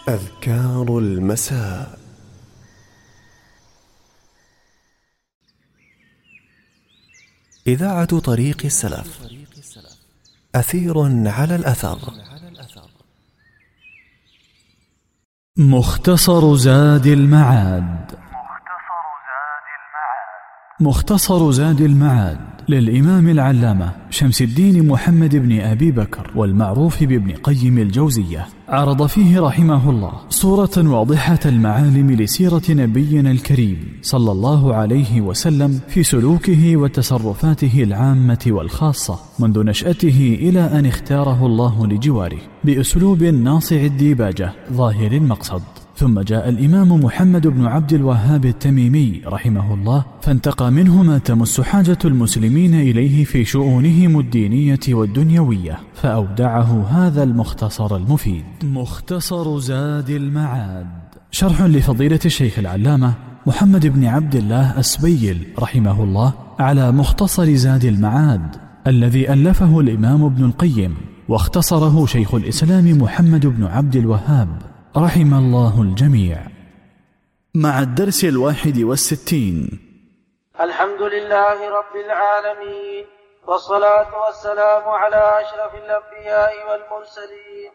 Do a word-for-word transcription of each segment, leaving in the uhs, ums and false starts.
أذكار المساء. إذاعة طريق السلف، أثير على الأثر. مختصر زاد المعاد. مختصر زاد المعاد للإمام العلامة شمس الدين محمد بن أبي بكر والمعروف بابن قيم الجوزية، عرض فيه رحمه الله صورة واضحة المعالم لسيرة نبينا الكريم صلى الله عليه وسلم في سلوكه وتصرفاته العامة والخاصة منذ نشأته إلى أن اختاره الله لجواره بأسلوب ناصع الديباجة ظاهر المقصد. ثم جاء الإمام محمد بن عبد الوهاب التميمي رحمه الله فانتقى منه ما تمس حاجة المسلمين إليه في شؤونهم الدينية والدنيوية، فأودعه هذا المختصر المفيد. مختصر زاد المعاد، شرح لفضيلة الشيخ العلامة محمد بن عبد الله السبيل رحمه الله على مختصر زاد المعاد الذي ألفه الإمام ابن القيم واختصره شيخ الإسلام محمد بن عبد الوهاب رحم الله الجميع. مع الدرس الواحد والستين. الحمد لله رب العالمين، والصلاة والسلام على أشرف الأنبياء والمرسلين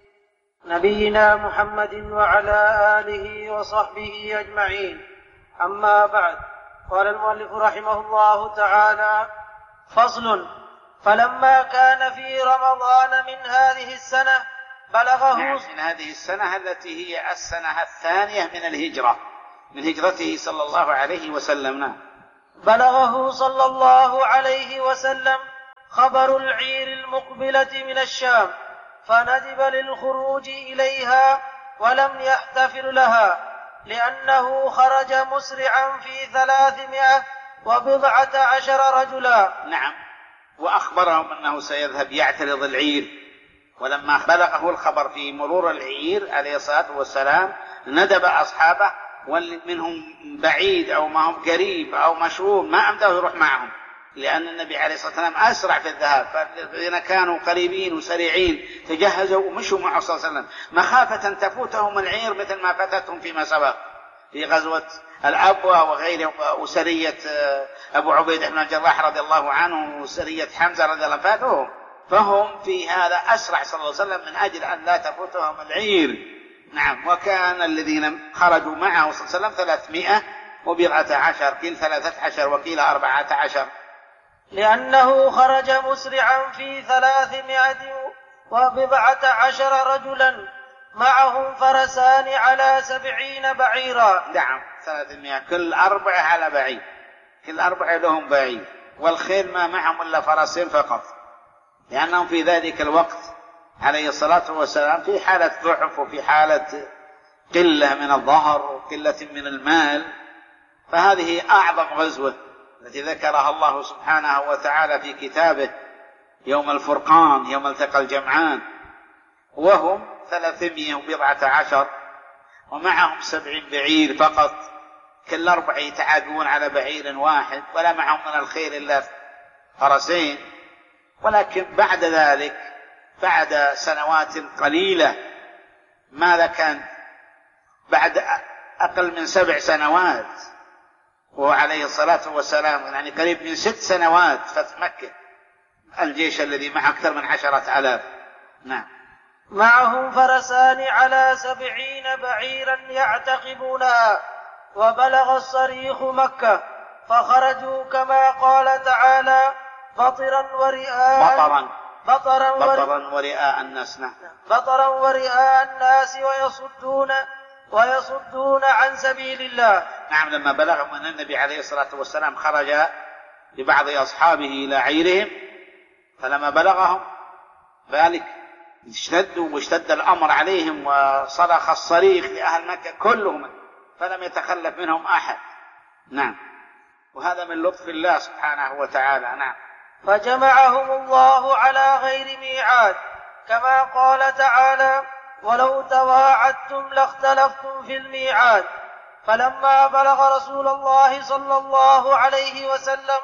نبينا محمد وعلى آله وصحبه أجمعين. أما بعد، قال المؤلف رحمه الله تعالى: فصل. فلما كان في رمضان من هذه السنة بلغه نعم من هذه السنة التي هي السنة الثانية من الهجرة، من هجرته صلى الله عليه وسلم. نعم. بلغه صلى الله عليه وسلم خبر العير المقبلة من الشام، فندب للخروج إليها ولم يحتفل لها، لأنه خرج مسرعا في ثلاثمائة وبضعة عشر رجلا. نعم. وأخبرهم أنه سيذهب يعترض العير، ولما بلغه الخبر في مرور العير عليه الصلاة والسلام ندب أصحابه، ومنهم بعيد أو ما هم قريب أو مشهور ما أمده يروح معهم، لأن النبي عليه الصلاة والسلام أسرع في الذهاب، فالذين كانوا قريبين وسريعين تجهزوا ومشوا معه صلى الله عليه وسلم مخافة تفوتهم العير مثل ما فاتتهم فيما سبق في غزوة الأبوة وغيره، وسرية أبو عبيدة بن الجراح رضي الله عنه وسرية حمزة رضي الله عنه، فهم في هذا أسرع صلى الله عليه وسلم من أجل أن لا تفوتهم العير. نعم. وكان الذين خرجوا معه صلى الله عليه وسلم ثلاثمائة وبضعة عشر، قيل ثلاثة عشر وقيل أربعة عشر، لأنه خرج مسرعا في ثلاثمائة وبضعة عشر رجلا معهم فرسان على سبعين بعيرا. نعم. ثلاثمائة، كل أربعة على بعير، كل أربعة لهم بعير، والخيل ما معهم إلا فرسين فقط، لأنهم في ذلك الوقت عليه الصلاة والسلام في حالة ضعف وفي حالة قلة من الظهر وقلة من المال، فهذه أعظم غزوة التي ذكرها الله سبحانه وتعالى في كتابه يوم الفرقان، يوم التقى الجمعان، وهم ثلاثمائة وبضعة عشر ومعهم سبعين بعير فقط، كل أربعة يتعاقبون على بعير واحد، ولا معهم من الخيل إلا فرسين. ولكن بعد ذلك بعد سنوات قليلة، ماذا كان بعد أقل من سبع سنوات وهو عليه الصلاة والسلام، يعني قريب من ست سنوات فتح مكة، الجيش الذي معه أكثر من عشرة آلاف. نعم. معهم فرسان على سبعين بعيرا يعتقبونها، وبلغ الصريخ مكة، فخرجوا كما قال تعالى: بطرا ورئاء بطرا بطرا, بطرا ورئاء الناس. نعم. بطرا ورئاء الناس ويصدون ويصدون عن سبيل الله. نعم. لما بلغهم أن النبي عليه الصلاة والسلام خرج لبعض أصحابه إلى عيرهم، فلما بلغهم ذلك اشتدوا واشتد الأمر عليهم، وصرخ الصريخ لأهل مكة كلهم، فلم يتخلف منهم أحد. نعم. وهذا من لطف الله سبحانه وتعالى. نعم. فجمعهم الله على غير ميعاد، كما قال تعالى: ولو تواعدتم لاختلفتم في الميعاد. فلما بلغ رسول الله صلى الله عليه وسلم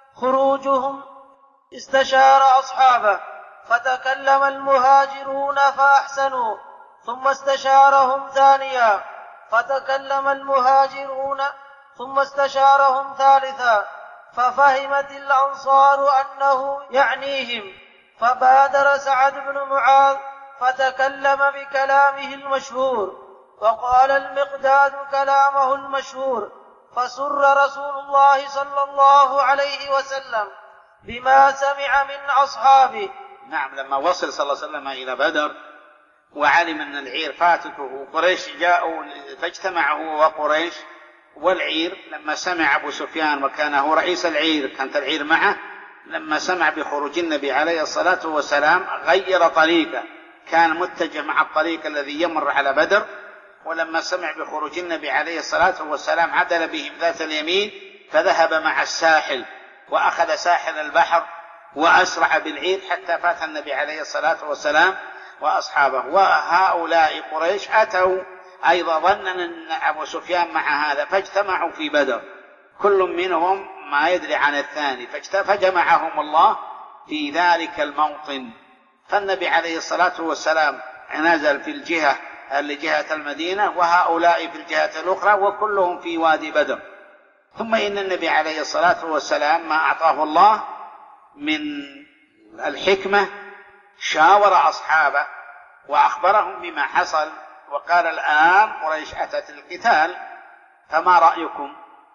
خروجهم استشار أصحابه، فتكلم المهاجرون فأحسنوا، ثم استشارهم ثانيا فتكلم المهاجرون ثم استشارهم ثالثا ففهمت الأنصار أنه يعنيهم، فبادر سعد بن معاذ فتكلم بكلامه المشهور، وقال المقداد كلامه المشهور، فسر رسول الله صلى الله عليه وسلم بما سمع من أصحابه. نعم، لما وصل صلى الله عليه وسلم إلى بدر وعلم أن العير فاتته قريش جاءوا فاجتمع هو وقريش والعير، لما سمع أبو سفيان وكان هو رئيس العير كانت العير معه، لما سمع بخروج النبي عليه الصلاة والسلام غير طريقه، كان متجه مع الطريق الذي يمر على بدر، ولما سمع بخروج النبي عليه الصلاة والسلام عدل بهم ذات اليمين فذهب مع الساحل وأخذ ساحل البحر وأسرع بالعير حتى فات النبي عليه الصلاة والسلام وأصحابه. وهؤلاء قريش أتوا أيضا ظنا أن أبو سفيان مع هذا فاجتمعوا في بدر، كل منهم ما يدري عن الثاني، فجمعهم الله في ذلك الموطن. فالنبي عليه الصلاة والسلام نزل في الجهة لجهة المدينة وهؤلاء في الجهة الأخرى وكلهم في وادي بدر. ثم إن النبي عليه الصلاة والسلام ما أعطاه الله من الحكمة شاور أصحابه وأخبرهم بما حصل، وقال الآن قريش أتت القتال فما رأيكم؟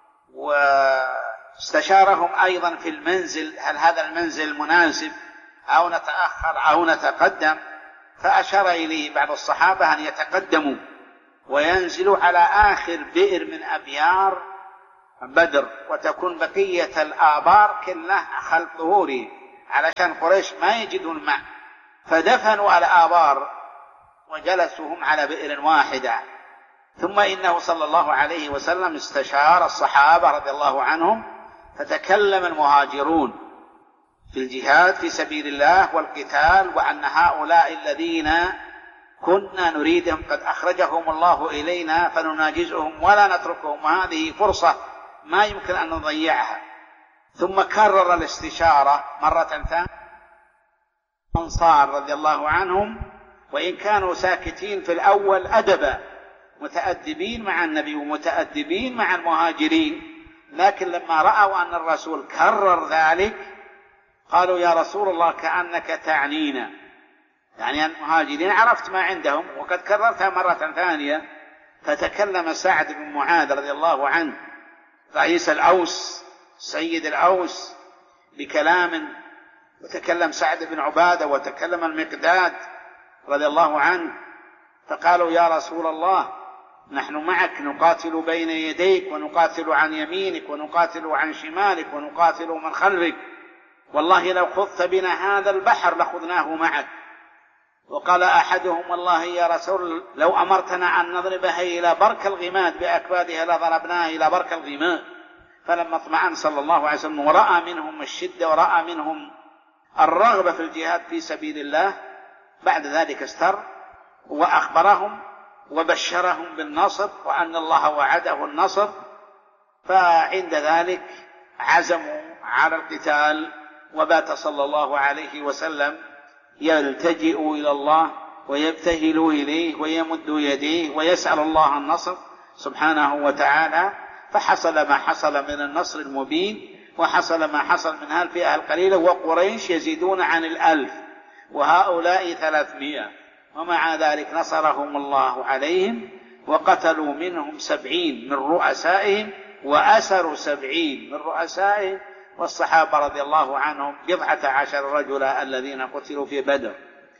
واستشارهم أيضا في المنزل، هل هذا المنزل مناسب أو نتأخر أو نتقدم؟ فأشار إليه بعض الصحابة أن يتقدموا وينزلوا على آخر بئر من أبيار بدر، وتكون بقية الآبار كلها خلف ظهوره علشان قريش ما يجدون ماء، فدفنوا الآبار وجلسوا هم على بئر واحدة. ثم إنه صلى الله عليه وسلم استشار الصحابة رضي الله عنهم، فتكلم المهاجرون في الجهاد في سبيل الله والقتال، وأن هؤلاء الذين كنا نريدهم قد أخرجهم الله إلينا فنناجزهم ولا نتركهم، هذه فرصة ما يمكن أن نضيعها. ثم كرر الاستشارة مرة ثانية الأنصار رضي الله عنهم، وإن كانوا ساكتين في الأول أدبا متأدبين مع النبي ومتأدبين مع المهاجرين، لكن لما رأوا أن الرسول كرر ذلك قالوا يا رسول الله كأنك تعنينا، يعني المهاجرين عرفت ما عندهم وقد كررتها مرة ثانية. فتكلم سعد بن معاذ رضي الله عنه رئيس الأوس سيد الأوس بكلام، وتكلم سعد بن عبادة وتكلم المقداد رضي الله عنه، فقالوا يا رسول الله نحن معك نقاتل بين يديك ونقاتل عن يمينك ونقاتل عن شمالك ونقاتل من خلفك، والله لو خضت بنا هذا البحر لخذناه معك. وقال أحدهم والله يا رسول لو أمرتنا أن نضربها إلى برك الغماد بأكبادها لضربناها إلى برك الغماد. فلما اطمأن صلى الله عليه وسلم ورأى منهم الشدة ورأى منهم الرغبة في الجهاد في سبيل الله، بعد ذلك استر وأخبرهم وبشرهم بالنصر وأن الله وعده النصر. فعند ذلك عزموا على القتال، وبات صلى الله عليه وسلم يلتجئ إلى الله ويبتهل إليه ويمد يديه ويسأل الله النصر سبحانه وتعالى. فحصل ما حصل من النصر المبين، وحصل ما حصل من هالفئة القليلة، وقريش يزيدون عن الألف وهؤلاء ثلاثمائة، ومع ذلك نصرهم الله عليهم وقتلوا منهم سبعين من رؤسائهم وأسروا سبعين من رؤسائهم، والصحابة رضي الله عنهم بضعة عشر رجلا الذين قتلوا في بدر.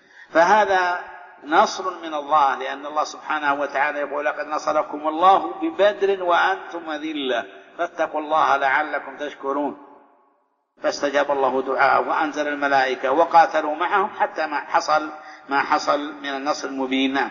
فهذا نصر من الله، لأن الله سبحانه وتعالى يقول لقد نصركم الله ببدر وأنتم أذلة فاتقوا الله لعلكم تشكرون. فاستجاب الله دعاءه وأنزل الملائكة وقاتلوا معهم حتى ما حصل ما حصل من النصر المبين.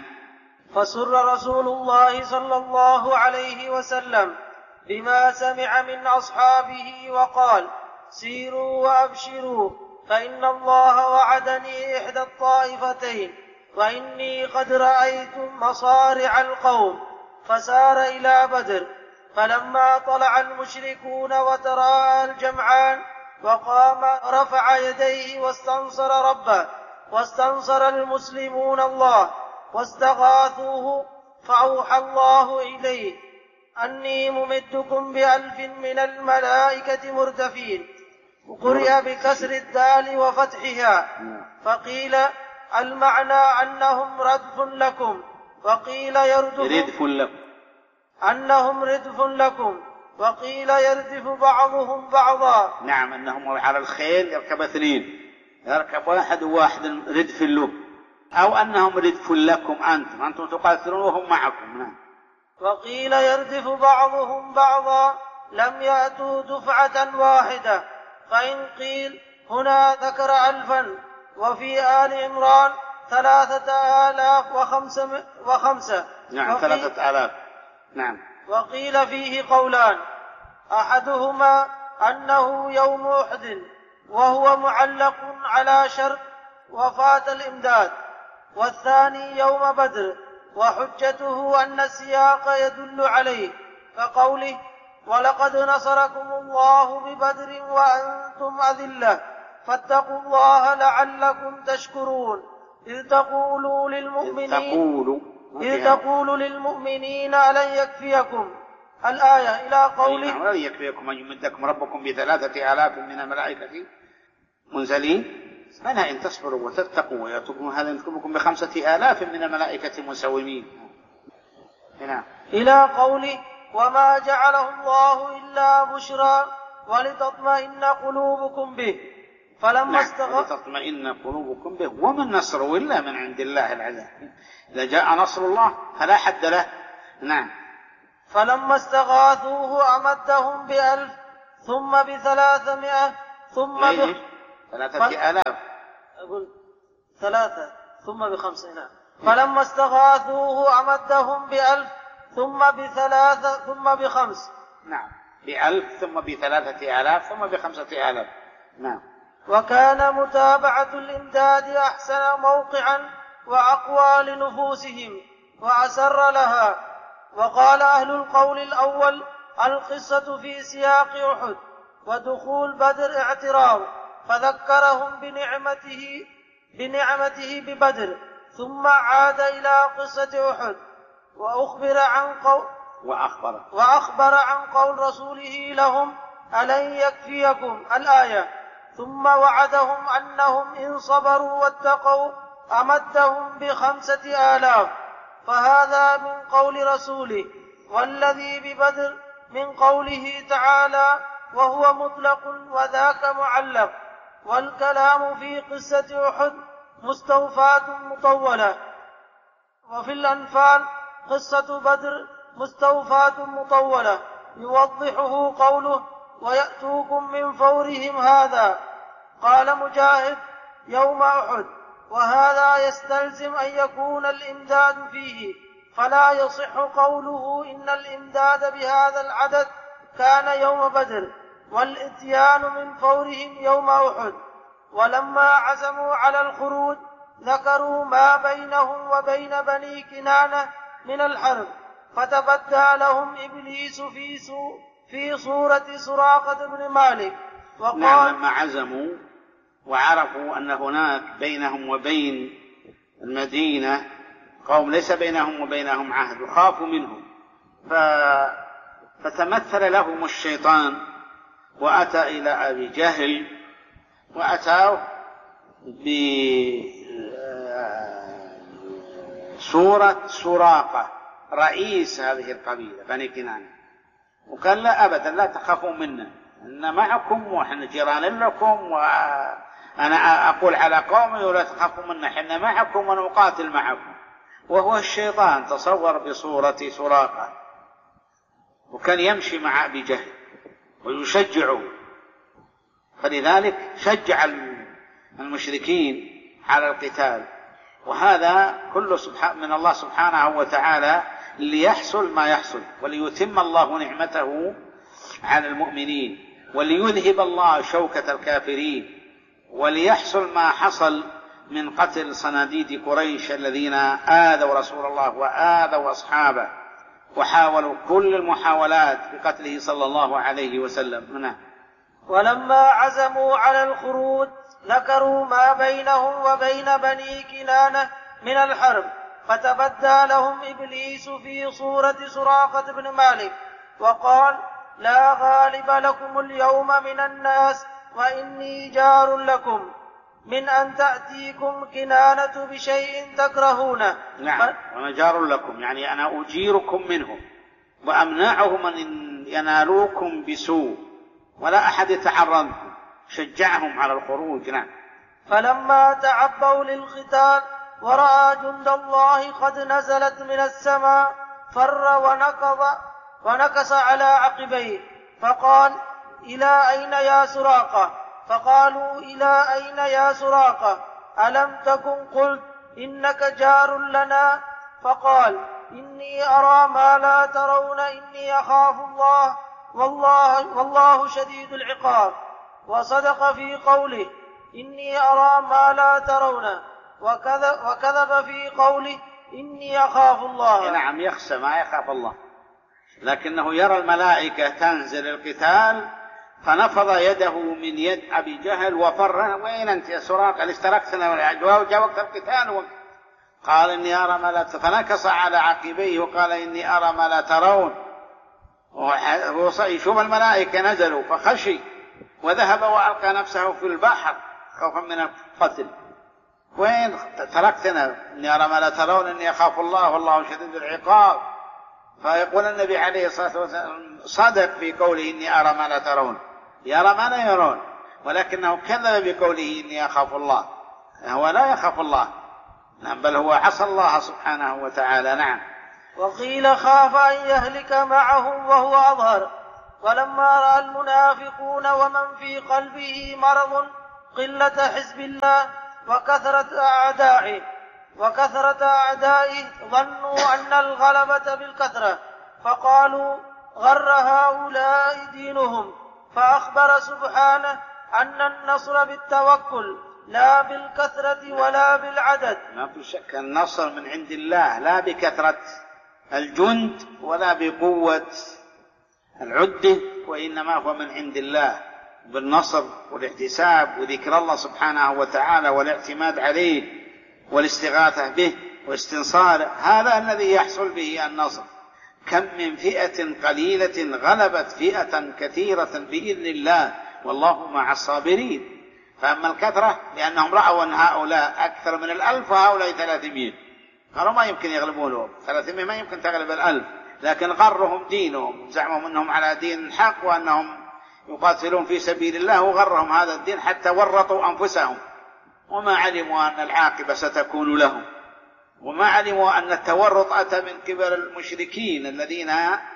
فسر رسول الله صلى الله عليه وسلم بما سمع من أصحابه وقال سيروا وأبشروا فإن الله وعدني إحدى الطائفتين وإني قد رأيت مصارع القوم. فسار إلى بدر، فلما طلع المشركون وتراءى الجمعان وقام رفع يديه واستنصر ربه واستنصر المسلمون الله، واستغاثوه فأوحى الله إليه أني ممدكم بألف من الملائكة مردفين، وقرئ بكسر الدال وفتحها، فقيل المعنى أنهم ردف لكم، وقيل يردف ردف لكم أنهم ردف لكم، وقيل يردف بعضهم بعضا. نعم، أنهم على الخيل يركب اثنين، يركب واحد وواحد ردف له، أو أنهم ردف لكم أنتم أنتم تقاتلون وهم معكم. نعم. وقيل يردف بعضهم بعضا لم يأتوا دفعة واحدة، فإن قيل هنا ذكر ألفا، وفي آل عمران ثلاثة آلاف وخمسة, وخمسة. نعم، ثلاثة آلاف. نعم. وقيل فيه قولان، أحدهما أنه يوم أحد وهو معلق على شرط وفاة الإمداد، والثاني يوم بدر، وحجته أن السياق يدل عليه، كقوله ولقد نصركم الله ببدر وأنتم أذلة فاتقوا الله لعلكم تشكرون، إذ تقولوا للمؤمنين إذ تقولوا للمؤمنين ألن يكفيكم الآية إلى قوله ألن يكفيكم أن يمدكم ربكم بثلاثة آلاف من الملائكة منزلين ألا إن تصبروا وتتقوا ويأتوكم هذا يمدكم بخمسة آلاف من الملائكة مسومين. هنا إلى قوله وما جعله الله إلا بشرى ولتطمئن قلوبكم به، فلما استغاثوا ولتطمئن قلوبكم به وما النصر إلا من عند الله العزيز، إذا جاء نصر الله فلا حد له. نعم. فلما استغاثوه أمدهم بألف ثم بثلاثمائة ثم ب... ثلاثة آلاف أقول ثلاثة ثم بخمسة. نعم. فلما استغاثوه أمدهم بألف ثم بثلاثة ثم بخمس. نعم، بألف ثم بثلاثة آلاف ثم بخمسة آلاف. نعم. وكان متابعة الإمداد أحسن موقعا وأقوى لنفوسهم وأسر لها. وقال أهل القول الأول القصة في سياق أحد، ودخول بدر اعتراض، فذكرهم بنعمته بنعمته ببدر، ثم عاد إلى قصة أحد وأخبر عن قول وأخبر, وأخبر عن قول رسوله لهم ألن يكفيكم الآية، ثم وعدهم أنهم إن صبروا واتقوا أمدهم بخمسة آلاف، فهذا من قول رسوله، والذي ببدر من قوله تعالى وهو مطلق وذاك معلق. والكلام في قصة أحد مستوفاة مطولة، وفي الأنفال قصة بدر مستوفاة مطولة يوضحه قوله ويأتوكم من فورهم هذا. قال مجاهد يوم أحد، وهذا يستلزم أن يكون الإمداد فيه، فلا يصح قوله إن الإمداد بهذا العدد كان يوم بدر والإتيان من فورهم يوم أحد. ولما عزموا على الخروج ذكروا ما بينهم وبين بني كنانة من الحرب، فتبدى لهم إبليس في, سو في صورة سراقة بن مالك وقال نعم. لما عزموا وعرفوا أن هناك بينهم وبين المدينة قوم ليس بينهم وبينهم عهد وخافوا منهم، ف... فتمثل لهم الشيطان وأتى إلى أبي جهل وأتاه بصورة سراقة رئيس هذه القبيلة بني كنانة، وقال لا أبدا لا تخافوا منا، إن معكم ونحن جيران لكم، وأنا أقول على قومي ولا تخافوا منا، حنا معكم ونقاتل معكم. وهو الشيطان تصور بصورة سراقة، وكان يمشي مع أبي جهل ويشجعه، فلذلك شجع المشركين على القتال. وهذا كله من الله سبحانه وتعالى ليحصل ما يحصل، وليتم الله نعمته على المؤمنين، وليذهب الله شوكة الكافرين، وليحصل ما حصل من قتل صناديد قريش الذين آذوا رسول الله وآذوا أصحابه، وحاولوا كل المحاولات بقتله صلى الله عليه وسلم. نعم. ولما عزموا على الخروج ذكروا ما بينهم وبين بني كنانة من الحرب، فتبدى لهم إبليس في صورة سراقة بن مالك وقال: لا غالب لكم اليوم من الناس وإني جار لكم من أن تأتيكم كنانة بشيء تكرهونه. نعم، أنا جار لكم يعني أنا أجيركم منهم وأمنعهم أن ينالوكم بسوء ولا أحد يتعرضكم، شجعهم على الخروج. نعم. فلما تعبوا للقتال ورأى جند الله قد نزلت من السماء فر ونكض ونكس على عقبيه فقال: إلى أين يا سراقة؟ فقالوا: إلى أين يا سراقة؟ ألم تكن قلت إنك جار لنا؟ فقال: إني أرى ما لا ترون إني أخاف الله والله, والله شديد العقاب. وصدق في قوله إني أرى ما لا ترون، وكذب, وكذب في قوله إني أخاف الله. نعم، يخشى ما يخاف الله، لكنه يرى الملائكة تنزل القتال فنفض يده من يد أبي جهل وفر. وين أنت يا سراقة اللي اشتركتنا والعجوة جاء وقت القتال؟ قال: إني أرى ما لا ترون. فنكص على عقبيه وقال: إني أرى ما لا ترون. ويشوف الملائكة نزلوا فخشي وذهب وألقى نفسه في البحر خوفا من القتل. وين تركتنا؟ إني أرى ما لا ترون إني أخاف الله والله شديد العقاب. فيقول النبي عليه الصلاة والسلام صدق في قوله إني أرى ما لا ترون، يرى ما لا يرون، ولكنه كذب بقوله إني أخاف الله، هو لا يخاف الله، بل هو عصى الله سبحانه وتعالى. نعم. وقيل خاف أن يهلك معهم وهو أظهر. ولما رأى المنافقون ومن في قلبه مرض قلة حزب الله وكثرة أعدائه وكثرة أعدائه ظنوا أن الغلبة بالكثرة فقالوا: غر هؤلاء دينهم. فأخبر سبحانه أن النصر بالتوكل لا بالكثرة ولا بالعدد. ما في شك النصر من عند الله، لا بكثرة الجند ولا بقوة العدة، وإنما هو من عند الله بالنصر والاحتساب وذكر الله سبحانه وتعالى والاعتماد عليه والاستغاثة به واستنصاره، هذا الذي يحصل به النصر. كم من فئة قليلة غلبت فئة كثيرة بإذن الله والله مع الصابرين. فأما الكثرة لأنهم رأوا أن هؤلاء أكثر من الألف وهؤلاء ثلاثمائة، قالوا ما يمكن يغلبونهم، ثلاثمائة ما يمكن تغلب الألف، لكن غرهم دينهم، زعموا أنهم على دين حق وأنهم يقاتلون في سبيل الله، وغرهم هذا الدين حتى ورطوا أنفسهم، وما علموا أن العاقبة ستكون لهم، وما علموا أن التورط أتى من قبل المشركين الذين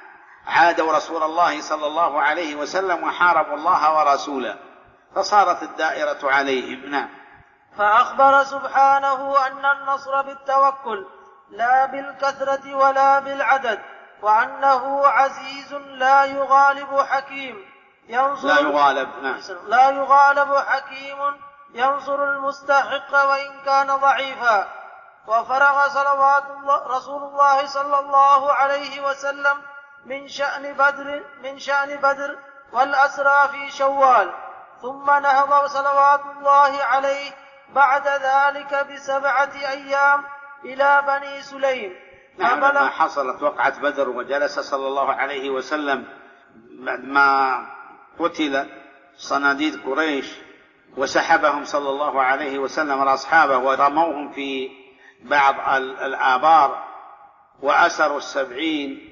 عادوا رسول الله صلى الله عليه وسلم وحاربوا الله ورسوله، فصارت الدائرة عليهم. نعم. فأخبر سبحانه أن النصر بالتوكل لا بالكثرة ولا بالعدد، وأنه عزيز لا يغالب حكيم ينصر لا يغالب نعم. لا يغالب حكيم ينصر المستحق وإن كان ضعيفا. وفرغ صلوات الله رسول الله صلى الله عليه وسلم من شأن بدر من شأن بدر والأسرى في شوال، ثم نهض صلوات الله عليه بعد ذلك بسبعة أيام إلى بني سليم. نعم. لما حصلت وقعة بدر وجلس صلى الله عليه وسلم بعد ما قتل صناديد قريش وسحبهم صلى الله عليه وسلم الأصحابه ورموهم في بعض الآبار وأسروا السبعين،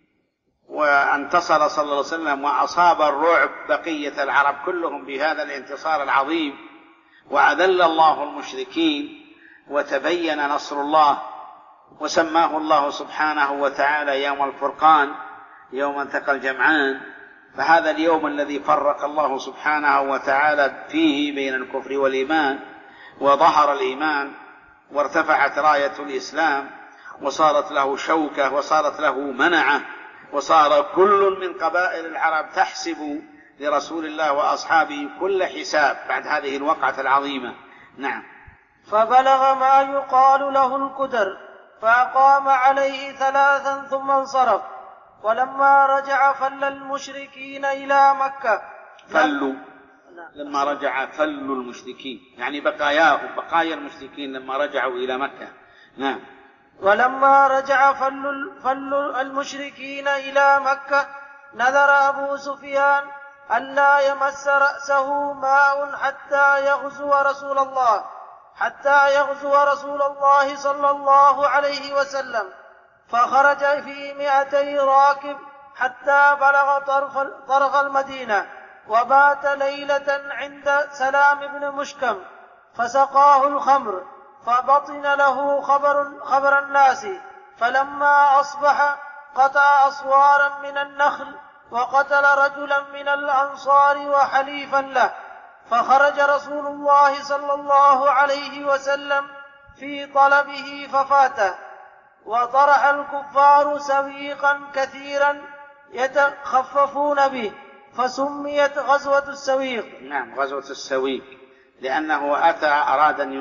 وانتصر صلى الله عليه وسلم وأصاب الرعب بقية العرب كلهم بهذا الانتصار العظيم، وأذل الله المشركين وتبين نصر الله، وسماه الله سبحانه وتعالى يوم الفرقان، يوم التقى الجمعان. فهذا اليوم الذي فرق الله سبحانه وتعالى فيه بين الكفر والإيمان، وظهر الإيمان وارتفعت راية الإسلام وصارت له شوكة وصارت له منعة، وصار كل من قبائل العرب تحسب لرسول الله وأصحابه كل حساب بعد هذه الوقعة العظيمة. نعم. فبلغ ما يقال له الكدر فأقام عليه ثلاثا ثم انصرف. ولما رجع فل المشركين إلى مكة فلوا لما رجع فلوا المشركين يعني بقاياهم بقايا المشركين لما رجعوا إلى مكة. نعم. ولما رجع فل, فل المشركين إلى مكة نذر أبو سفيان أن لا يمس رأسه ماء حتى يغزو رسول الله حتى يغزو رسول الله صلى الله عليه وسلم، فخرج في مئتي راكب حتى بلغ طرف, طرف المدينة، وبات ليلة عند سلام بن مشكم فسقاه الخمر، فبطن له خبر, خبر الناس، فلما أصبح قطع أصوارا من النخل وقتل رجلا من الأنصار وحليفا له، فخرج رسول الله صلى الله عليه وسلم في طلبه ففاته، وطرح الكفار سويقا كثيرا يتخففون به فسميت غزوة السويق. نعم، غزوة السويق، لأنه أتى أراد أن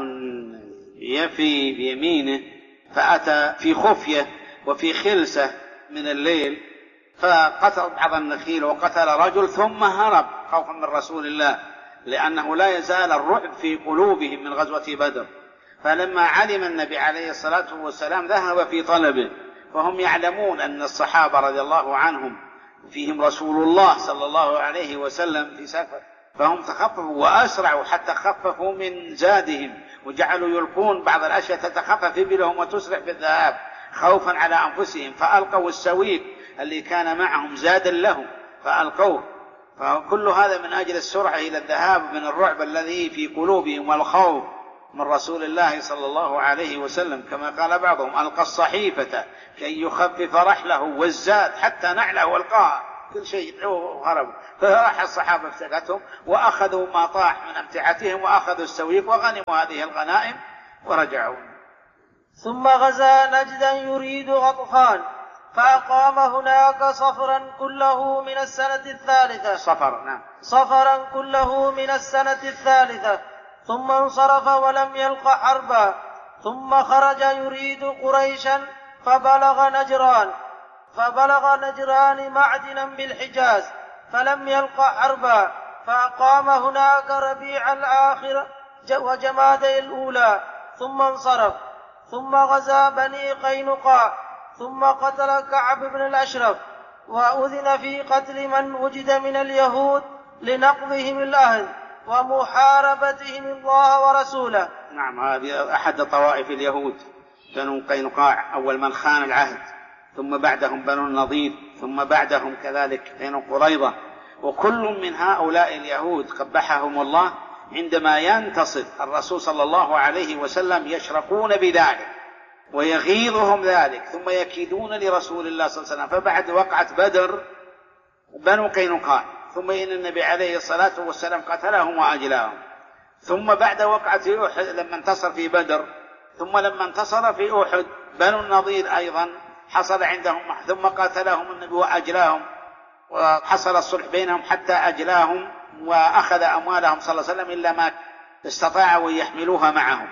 يفي بيمينه، فأتى في خفية وفي خلسة من الليل، فقتل بعض النخيل وقتل رجل ثم هرب خوفا من رسول الله، لأنه لا يزال الرعب في قلوبهم من غزوة بدر. فلما علم النبي عليه الصلاة والسلام ذهب في طلبه، فهم يعلمون أن الصحابة رضي الله عنهم فيهم رسول الله صلى الله عليه وسلم في سفر، فهم تخففوا وأسرعوا حتى خففوا من زادهم، وجعلوا يلقون بعض الأشياء تتخفف بهم وتسرع بالذهاب خوفا على أنفسهم، فألقوا السويق اللي كان معهم زادا لهم فألقوه. فكل هذا من أجل السرعة إلى الذهاب من الرعب الذي في قلوبهم والخوف من رسول الله صلى الله عليه وسلم، كما قال بعضهم: ألقى الصحيفة كي يخفف رحله والزاد حتى نعله والقاها، كل شيء هرب. فراح الصحابة افتقتهم وأخذوا ما طاح من أمتعتهم وأخذوا السويق وغنموا هذه الغنائم ورجعوا. ثم غزا نجدا يريد غطفان، فأقام هناك صفرا كله من السنة الثالثة صفر نعم صفرا كله من السنة الثالثة ثم انصرف ولم يلق حربا، ثم خرج يريد قريشا فبلغ نجران فبلغ نجران معدنا بالحجاز فلم يلق حربا، فأقام هناك ربيع الآخر وجمادي الأولى ثم انصرف. ثم غزا بني قينقاع، ثم قتل كعب بن الأشرف، وأذن في قتل من وجد من اليهود لنقضهم العهد ومحاربتهم الله ورسوله. نعم، هذه أحد طوائف اليهود، بنو قينقاع أول من خان العهد، ثم بعدهم بنو النضير، ثم بعدهم كذلك بنو قريظة، وكل من هؤلاء اليهود قبحهم الله عندما ينتصر الرسول صلى الله عليه وسلم يشرقون بذلك ويغيظهم ذلك، ثم يكيدون لرسول الله صلى الله عليه وسلم. فبعد وقعة بدر بنو قينقاع، ثم إن النبي عليه الصلاة والسلام قتلهم وأجلاهم، ثم بعد وقعة أحد لما انتصر في بدر، ثم لما انتصر في أحد بنو النضير أيضا حصل عندهم، ثم قاتلهم النبي وأجلاهم، وحصل الصلح بينهم حتى أجلاهم وأخذ أموالهم صلى الله عليه وسلم إلا ما استطاعوا يحملوها معهم.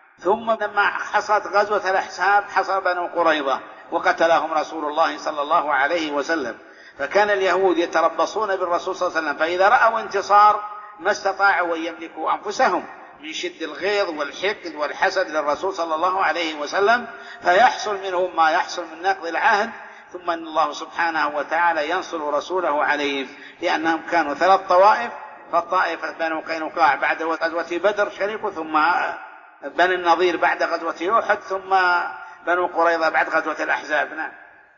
ثم لما حصلت غزوة الأحزاب حصل بنو قريظة وقتلهم رسول الله صلى الله عليه وسلم. فكان اليهود يتربصون بالرسول صلى الله عليه وسلم، فإذا رأوا انتصار ما استطاعوا أن يملكوا أنفسهم من شد الغيظ والحقد والحسد للرسول صلى الله عليه وسلم، فيحصل منهم ما يحصل من نقض العهد، ثم أن الله سبحانه وتعالى ينصر رسوله عليهم، لأنهم كانوا ثلاث طوائف، فالطائفة بنو قينقاع بعد غزوة بدر شريك، ثم بني النضير بعد غزوة أحد، ثم بنو قريظة بعد غزوة الأحزاب. نعم.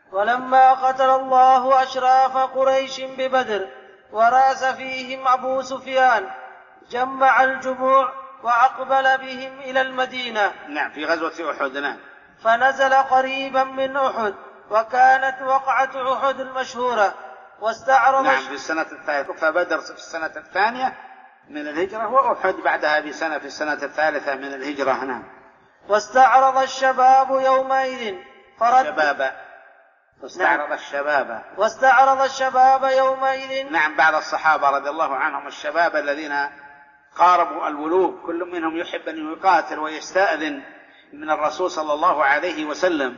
ولما قتل الله أشراف قريش ببدر ورأس فيهم أبو سفيان جمع الجموع وأقبل بهم إلى المدينة. نعم، في غزوة أحد. نعم. فنزل قريبا من أحد، وكانت وقعة أحد المشهورة، واستعرض نعم في السنة الثالثة، فبدر في السنة الثانية من الهجرة، وأحد بعدها بسنة في السنة الثالثة من الهجرة. نعم. واستعرض الشباب يومئذ فرد شبابا واستعرض نعم. الشباب واستعرض الشباب يومئذ. نعم، بعض الصحابة رضي الله عنهم الشباب الذين قاربوا الولوغ، كل منهم يحب أن يقاتل ويستأذن من الرسول صلى الله عليه وسلم،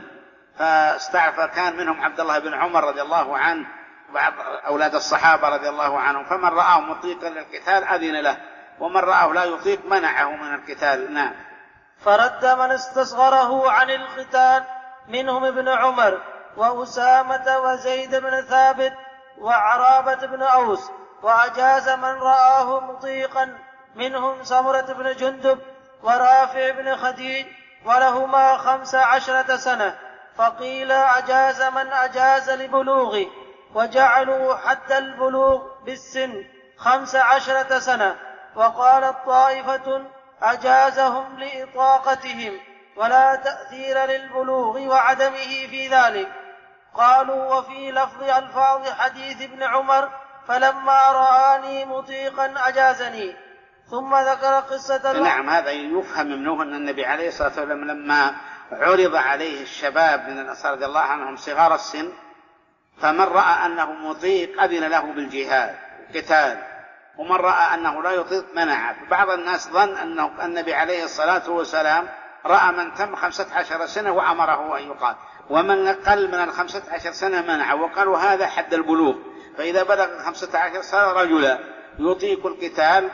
فاستعرف كان منهم عبد الله بن عمر رضي الله عنه، بعض أولاد الصحابة رضي الله عنهم، فمن رآه مطيقا للقتال أذن له، ومن رآه لا يطيق منعه من القتال. نعم. فرد من استصغره عن القتال منهم ابن عمر وأسامة وزيد بن ثابت وعرابة بن أوس، وأجاز من رآه مطيقا منهم سمرة بن جندب ورافع بن خديج ولهما خمس عشرة سنة. فقيل أجاز من أجاز لبلوغه، وجعلوا حد البلوغ بالسن خمس عشرة سنة. وقالت طائفة أجازهم لإطاقتهم ولا تأثير للبلوغ وعدمه في ذلك. قالوا وفي لفظ ألفاظ حديث ابن عمر فلما رآني مطيقا أجازني. ثم ذكر قصة نعم، هذا يفهم منه أن النبي عليه الصلاة والسلام لما عرض عليه الشباب من الأنصار رضي الله عنهم صغار السن، فمن رأى أنه مطيق أذن له بالجهاد القتال، ومن رأى أنه لا يطيق منعه. بعض الناس ظن أنه النبي عليه الصلاة والسلام رأى من تم خمسة عشر سنة وأمره أن يقاتل، ومن قل من الخمسة عشر سنة منعه، وقالوا هذا حد البلوغ، فإذا بلغ خمسة عشر سنة رجلا يطيق القتال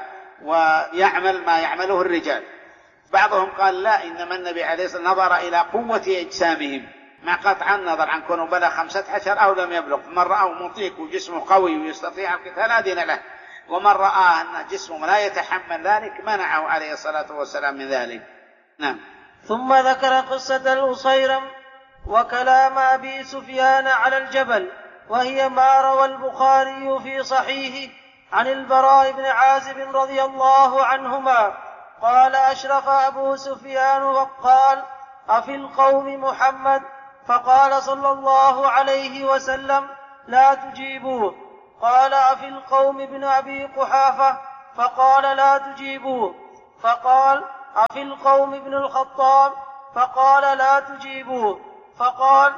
ويعمل ما يعمله الرجال. بعضهم قال لا، إنما النبي عليه الصلاة والسلام نظر إلى قوة أجسامهم، ما قطع النظر عن كونه بلغ خمسة عشر أو لم يبلغ. من رأى مطيق وجسمه قوي ويستطيع القتال أذن له، ومن رأى أن جسمه لا يتحمل ذلك منعه عليه الصلاة والسلام من ذلك. نعم. ثم ذكر قصة الأصيرم وكلام أبي سفيان على الجبل، وهي ما روى البخاري في صحيحه عن البراء بن عازب رضي الله عنهما قال أشرف أبو سفيان وقال أفي القوم محمد؟ فقال صلى الله عليه وسلم لا تجيبوه. قال أفي القوم ابن أبي قحافة؟ فقال لا تجيبوه. فقال أفي القوم ابن الخطاب؟ فقال لا تجيبوه. فقال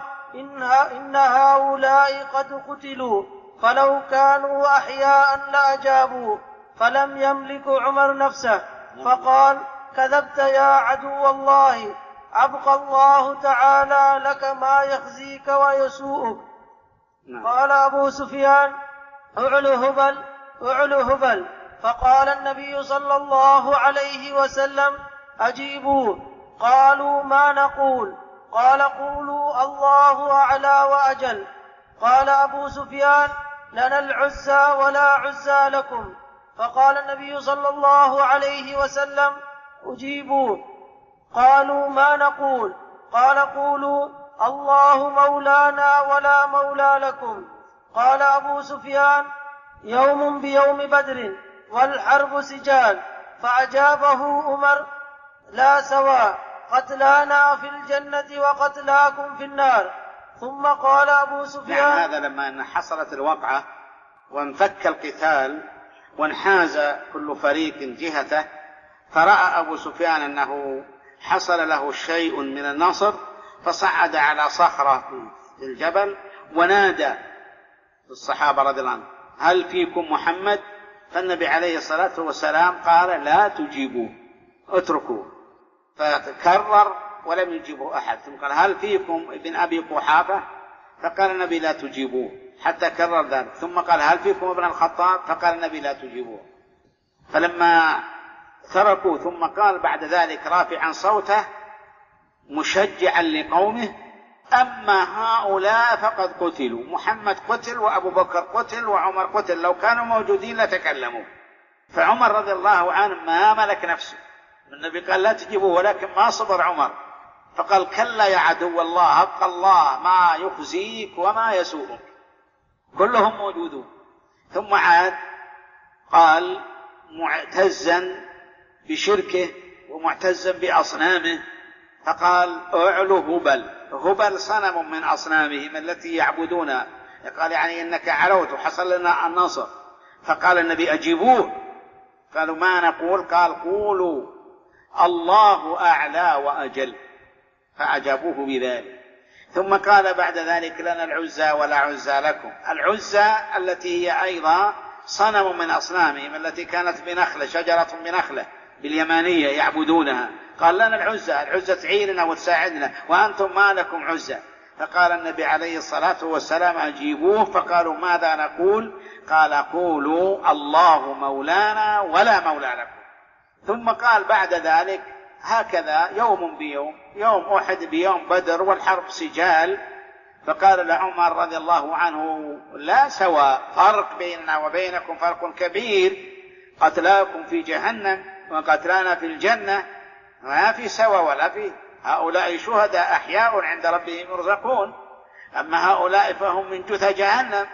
إن هؤلاء قد قتلوا، فلو كانوا أحياء لأجابوا. فلم يملك عمر نفسه فقال كذبت يا عدو الله، أبقى الله تعالى لك ما يخزيك ويسوءك. قال أبو سفيان أعلو هبل أعلو هبل. فقال النبي صلى الله عليه وسلم أجيبوه. قالوا ما نقول؟ قال قولوا الله أعلى وأجل. قال أبو سفيان لنا العزى ولا عزى لكم. فقال النبي صلى الله عليه وسلم أجيبوه. قالوا ما نقول؟ قال قولوا الله مولانا ولا مولى لكم. قال أبو سفيان يوم بيوم بدر والحرب سجال. فأجابه عمر لا سواء، قتلانا في الجنة وقتلاكم في النار. ثم قال أبو سفيان يعني هذا لما أن حصلت الوقعة وانفك القتال وانحاز كل فريق جهته، فرأى أبو سفيان أنه حصل له شيء من النصر، فصعد على صخرة في الجبل ونادى الصحابة رضي الله عنهم هل فيكم محمد؟ فالنبي عليه الصلاة والسلام قال لا تجيبوه، اتركوه. فتكرر ولم يجيبه أحد. ثم قال هل فيكم ابن أبي قحافة؟ فقال النبي لا تجيبوه، حتى كرر ذلك. ثم قال هل فيكم ابن الخطاب؟ فقال النبي لا تجيبوه. فلما تركوا ثم قال بعد ذلك رافعا صوته مشجعا لقومه أما هؤلاء فقد قتلوا، محمد قتل وأبو بكر قتل وعمر قتل، لو كانوا موجودين لتكلموا. فعمر رضي الله عنه ما ملك نفسه، النبي قال لا تجيبوه، ولكن ما صبر عمر، فقال كلا يا عدو الله، أبقى الله ما يخزيك وما يسوءك، كلهم موجودون. ثم عاد قال معتزا بشركه ومعتزا بأصنامه، فقال اعلو هبل. هبل صنم من أصنامهم التي يعبدونها، قال يعني إنك علوت وحصل لنا النصر. فقال النبي أجيبوه. قالوا ما نقول؟ قال قولوا الله أعلى وأجل، فأجابوه بذلك. ثم قال بعد ذلك لنا العزى ولا عزى لكم. العزى التي هي أيضا صنم من أصنامهم التي كانت بنخلة، شجرة بنخلة باليمانية يعبدونها. قال لنا العزى، العزى تعيننا وتساعدنا، وأنتم ما لكم عزى. فقال النبي عليه الصلاة والسلام أجيبوه. فقالوا ماذا نقول؟ قال قولوا الله مولانا ولا مولى لكم. ثم قال بعد ذلك هكذا يوم بيوم، يوم أحد بيوم بدر، والحرب سجال. فقال لعمر رضي الله عنه: لا سواء، فرق بيننا وبينكم فرق كبير، قتلاكم في جهنم وقتلانا في الجنة، ما في سوا ولا في، هؤلاء شهداء أحياء عند ربهم يرزقون، أما هؤلاء فهم من جثى جهنم.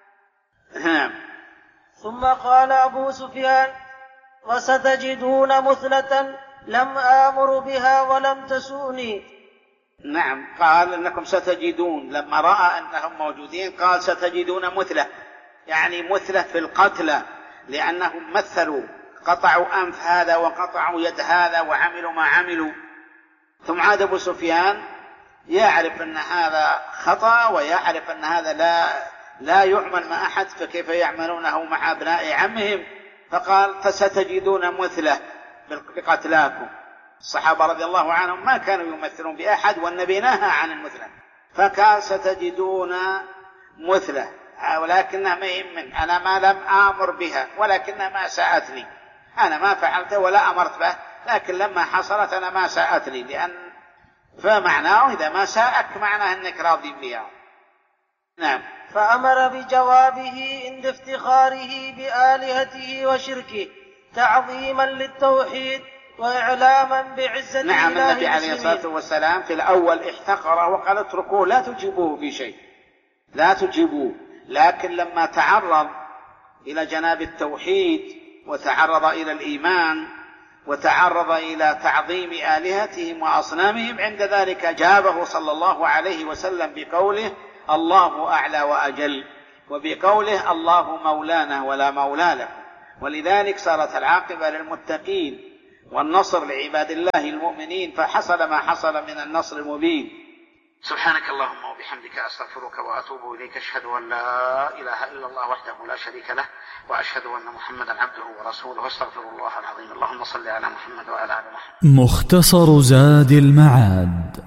ثم قال أبو سفيان: وستجدون مثلة لم آمر بها ولم تسوني. نعم، قال إنكم ستجدون، لما رأى أنهم موجودين قال ستجدون مثلة، يعني مثلة في القتلى، لأنهم مثلوا، قطعوا أنف هذا وقطعوا يد هذا وعملوا ما عملوا. ثم عاد أبو سفيان يعرف أن هذا خطأ ويعرف أن هذا لا لا يعمل مع أحد، فكيف يعملونه مع أبناء عمهم؟ فقال: فستجدون مثلة بقتلاكم. الصحابة رضي الله عنهم ما كانوا يمثلون بأحد، والنبي نهى عن المثلة، فقال: ستجدون مثلة، ولكنها ما يهمن، أنا ما لم آمر بها ولكنها ما ساءتني، أنا ما فعلت ولا أمرت به، لكن لما حصلت أنا ما ساءتني، لأن فمعناه إذا ما ساءك معناه أنك راضي بها. نعم. فأمر بجوابه عند افتخاره بآلهته وشركه تعظيما للتوحيد وإعلاما بعزة الله. نعم، النبي عليه الصلاة والسلام في الأول احتقره وقال: اتركوه لا تجيبوه في شيء، لا تجيبوه، لكن لما تعرض إلى جناب التوحيد وتعرض إلى الإيمان وتعرض إلى تعظيم آلهتهم وأصنامهم، عند ذلك جابه صلى الله عليه وسلم بقوله: الله أعلى وأجل، وبقوله: الله مولانا ولا مولى لكم. ولذلك صارت العاقبة للمتقين والنصر لعباد الله المؤمنين، فحصل ما حصل من النصر المبين. سبحانك اللهم وبحمدك، أستغفرك وأتوب إليك، أشهد أن لا إله إلا الله وحده لا شريك له، وأشهد أن محمدا عبده ورسوله، أستغفر الله العظيم. اللهم صل على محمد وعلى آل محمد. مختصر زاد المعاد.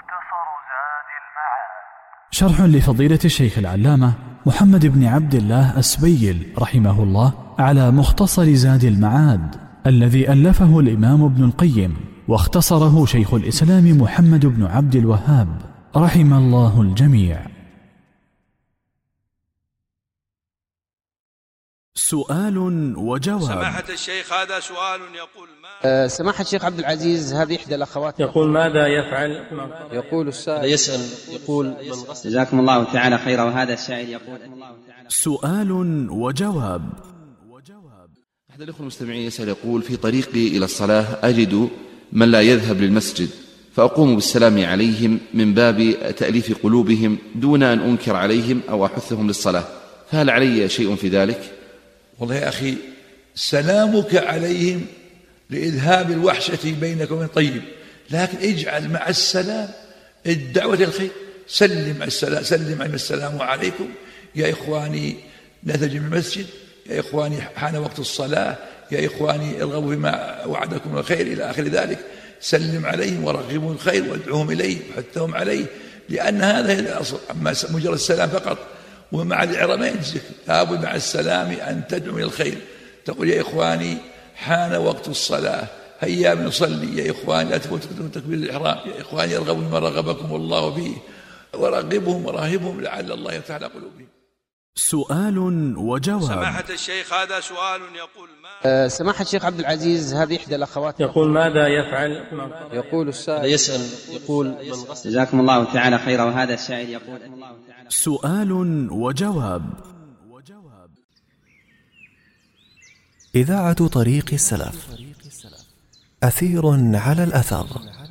شرح لفضيلة الشيخ العلامة محمد بن عبد الله السبيل رحمه الله على مختصر زاد المعاد الذي ألفه الإمام ابن القيم، واختصره شيخ الإسلام محمد بن عبد الوهاب رحم الله الجميع. سؤال وجواب. سماحة الشيخ، هذا سؤال يقول: ما أه سماحة الشيخ عبد العزيز، هذه إحدى الأخوات يقول: ماذا يفعل؟ يقول السائل يسأل يقول: جزاكم الله تعالى خيرا. وهذا السائل يقول: سؤال وجواب. أحد الأخوة المستمعين يسأل يقول: في طريقي إلى الصلاة أجد من لا يذهب للمسجد، فأقوم بالسلام عليهم من باب تأليف قلوبهم دون أن أنكر عليهم أو أحثهم للصلاة، فهل علي شيء في ذلك؟ والله يا أخي، سلامك عليهم لإذهاب الوحشة بينك وبين طيب، لكن اجعل مع السلام الدعوة الخير. سلم السلام سلم عليهم: السلام عليكم يا إخواني، لا تجي من المسجد، يا إخواني حان وقت الصلاة، يا إخواني ارغبوا بما وعدكم الخير، إلى آخر ذلك. سلم عليهم ورغبوا الخير وادعوهم إليه وحثهم عليه، لأن هذا هي الأصل. أما مجرد السلام فقط ومع الإعراب ما يجزك، لابد مع السلام أن تدعو إلى الخير، تقول: يا إخواني حان وقت الصلاة، هيا بنصلي، يا إخواني لا تفوتكم تكبير الإحرام، يا إخواني ارغبوا بما رغبكم الله فيه، ورغبهم وراهبهم لعل الله يفتح على قلوبهم. سؤال وجواب. سماحة الشيخ، هذا سؤال يقول: ما أه سماحة الشيخ عبد العزيز، هذه إحدى الأخوات يقول: ماذا يفعل؟ يقول السائل يسأل يقول: جزاكم الله تعالى خيرا. وهذا السائل يقول: سؤال وجواب. إذاعة طريق السلف، أثير على الأثر.